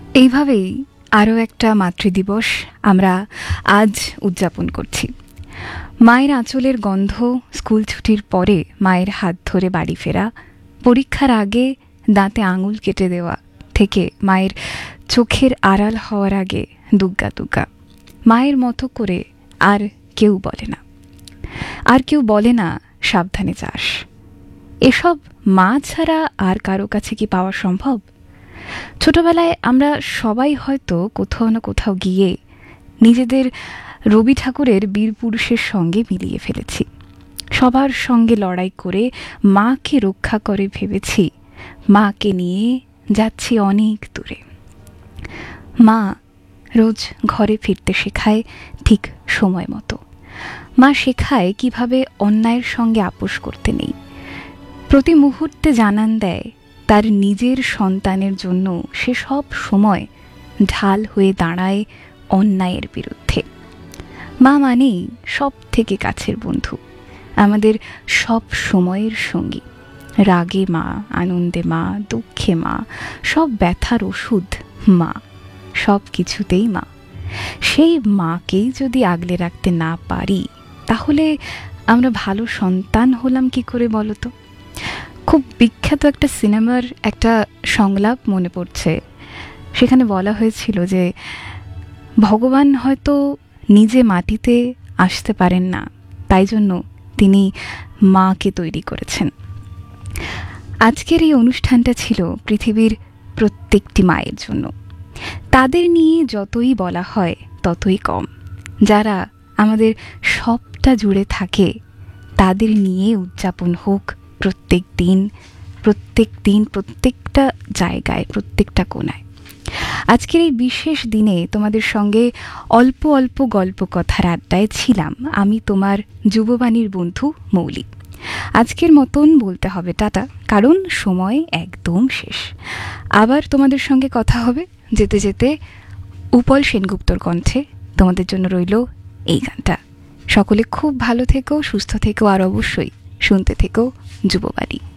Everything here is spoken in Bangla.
এইভাবেই আরও একটা মাতৃদিবস আমরা আজ উদযাপন করছি। মায়ের আঁচলের গন্ধ, স্কুল ছুটির পরে মায়ের হাত ধরে বাড়ি ফেরা, পরীক্ষার আগে দাঁতে আঙুল কেটে দেওয়া থেকে মায়ের চোখের আড়াল হওয়ার আগে দুগ্গা দুগ্গা। মায়ের মতো করে আর কেউ বলে না, আর কেউ বলে না সাবধানে যাস। এসব মা ছাড়া আর কারো কাছে কি পাওয়া সম্ভব? ছোটবেলায় আমরা সবাই হয়তো কোথাও না কোথাও গিয়ে নিজেদের রবি ঠাকুরের বীর পুরুষের সঙ্গে মিলিয়ে ফেলেছি। সবার সঙ্গে লড়াই করে মাকে রক্ষা করে ভেবেছি মাকে নিয়ে যাচ্ছি অনেক দূরে। মা রোজ ঘরে ফিরতে শেখায় ঠিক সময় মতো। মা শেখায় কিভাবে অন্যায়ের সঙ্গে আপোষ করতে নেই। প্রতি মুহূর্তে জানান দেয় তার নিজের সন্তানের জন্য সে সব সময় ঢাল হয়ে দাঁড়ায় অন্যায়ের বিরুদ্ধে। মা মানেই সব থেকে কাছের বন্ধু, আমাদের সব সময়ের সঙ্গী। রাগে মা, আনন্দে মা, দুঃখে মা, সব ব্যথার ওষুধ মা, সব কিছুতেই মা। সেই মাকেই যদি আগলে রাখতে না পারি, তাহলে আমরা ভালো সন্তান হলাম কি করে বলো তো? খুব বিখ্যাত একটা সিনেমার একটা সংলাপ মনে পড়ছে। সেখানে বলা হয়েছিল যে ভগবান হয়তো নিজে মাটিতে আসতে পারেন না, তাই জন্য তিনি মাকে তৈরি করেছেন। আজকের এই অনুষ্ঠানটা ছিল পৃথিবীর প্রত্যেকটি মায়ের জন্য। তাদের নিয়ে যতই বলা হয় ততই কম। যারা আমাদের সবটা জুড়ে থাকে তাদের নিয়ে উদযাপন হোক প্রত্যেক দিন, প্রত্যেকটা জায়গায়, প্রত্যেকটা কোণায়। আজকের এই বিশেষ দিনে তোমাদের সঙ্গে অল্প অল্প গল্প কথার আড্ডায় ছিলাম আমি, তোমার যুববাণীর বন্ধু মৌলি। আজকের মতন বলতে হবে টাটা, কারণ সময় একদম শেষ। আবার তোমাদের সঙ্গে কথা হবে যেতে যেতে উপল সেনগুপ্তর কণ্ঠে। তোমাদের জন্য রইল এই গানটা। সকলে খুব ভালো থেকো, সুস্থ থেকো, আর অবশ্যই শুনতে থেকো যুববাণী।